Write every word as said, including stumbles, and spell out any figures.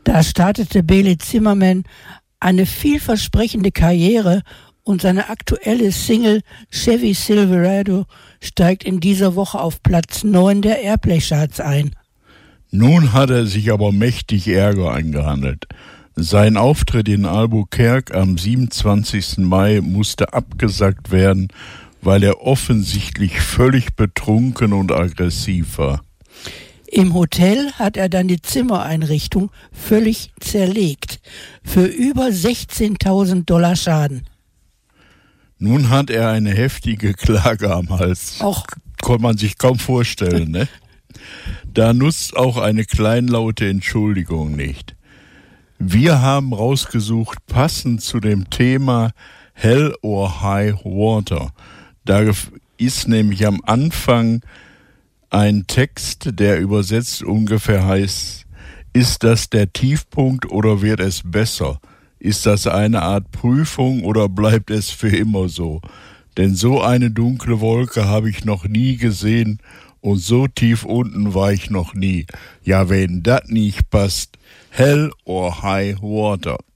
Da startete Beli Zimmermann eine vielversprechende Karriere und seine aktuelle Single Chevy Silverado steigt in dieser Woche auf Platz neun der Airplay-Charts ein. Nun hat er sich aber mächtig Ärger eingehandelt. Sein Auftritt in Albuquerque am siebenundzwanzigsten Mai musste abgesagt werden, weil er offensichtlich völlig betrunken und aggressiv war. Im Hotel hat er dann die Zimmereinrichtung völlig zerlegt. Für über sechzehntausend Dollar Schaden. Nun hat er eine heftige Klage am Hals. Auch Kann man sich kaum vorstellen, ne? Da nutzt auch eine kleinlaute Entschuldigung nicht. Wir haben rausgesucht, passend zu dem Thema Hell or High Water. Da ist nämlich am Anfang ein Text, der übersetzt ungefähr heißt: Ist das der Tiefpunkt oder wird es besser? Ist das eine Art Prüfung oder bleibt es für immer so? Denn so eine dunkle Wolke habe ich noch nie gesehen und so tief unten war ich noch nie. Ja, wenn das nicht passt, Hell or High Water.